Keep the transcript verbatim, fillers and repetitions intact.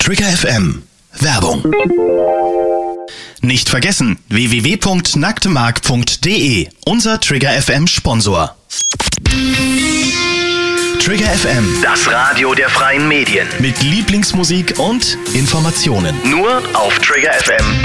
Trigger F M. Werbung. Nicht vergessen, w w w punkt nacktemark punkt d e, unser Trigger F M Sponsor. Trigger F M, das Radio der freien Medien. mit Lieblingsmusik und Informationen. Nur auf trigger f m